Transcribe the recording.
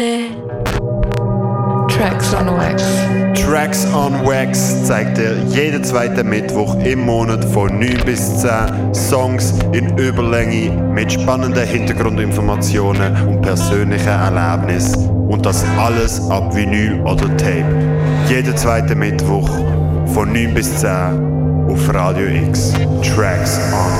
Tracks on Wax. Tracks on Wax zeigt dir jeden zweiten Mittwoch im Monat von 9 bis 10 Songs in Überlänge mit spannenden Hintergrundinformationen und persönlichen Erlebnissen. Und das alles ab Vinyl oder Tape. Jeden zweiten Mittwoch von 9 bis 10 auf Radio X. Tracks on